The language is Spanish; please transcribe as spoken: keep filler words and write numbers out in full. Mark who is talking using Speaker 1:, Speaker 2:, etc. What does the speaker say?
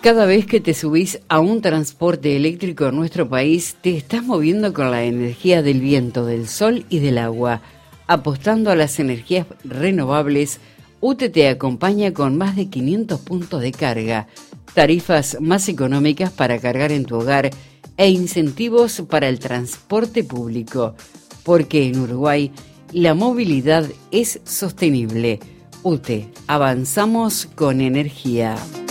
Speaker 1: Cada vez que te subís a un transporte eléctrico en nuestro país, te estás moviendo con la energía del viento, del sol y del agua. Apostando a las energías renovables, U T E te acompaña con más de quinientos puntos de carga, tarifas más económicas para cargar en tu hogar e incentivos para el transporte público. Porque en Uruguay la movilidad es sostenible. U T E, avanzamos con energía.